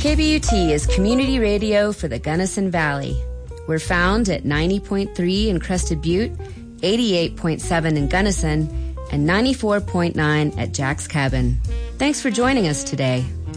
KBUT is community radio for the Gunnison Valley. We're found at 90.3 in Crested Butte, 88.7 in Gunnison, and 94.9 at Jack's Cabin. Thanks for joining us today.